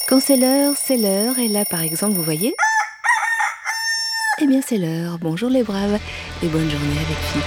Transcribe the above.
Quand c'est l'heure, c'est l'heure. Et là, par exemple, vous voyez? Eh bien, c'est l'heure. Bonjour les braves et bonne journée avec Fi.